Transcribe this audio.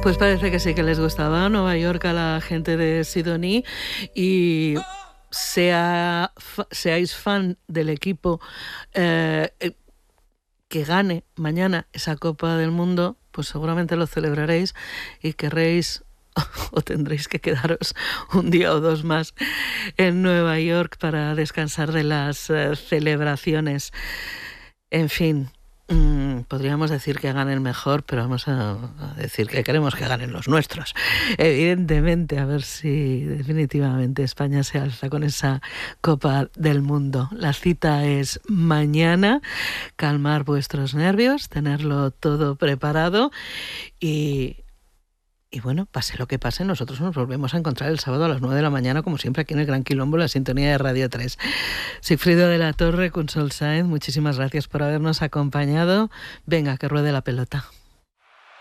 Pues parece que sí que les gustaba Nueva York a la gente de Sidoní y seáis fan del equipo que gane mañana esa Copa del Mundo, pues seguramente lo celebraréis y querréis o tendréis que quedaros un día o dos más en Nueva York para descansar de las celebraciones. En fin, podríamos decir que ganen mejor, pero vamos a decir que queremos que ganen los nuestros. Evidentemente, a ver si definitivamente España se alza con esa Copa del Mundo. La cita es mañana. Calmar vuestros nervios, tenerlo todo preparado y bueno, pase lo que pase, nosotros nos volvemos a encontrar el sábado a las 9 de la mañana, como siempre, aquí en el Gran Quilombo, la sintonía de Radio 3. Sigfrido de la Torre, Consol Sáenz, muchísimas gracias por habernos acompañado. Venga, que ruede la pelota.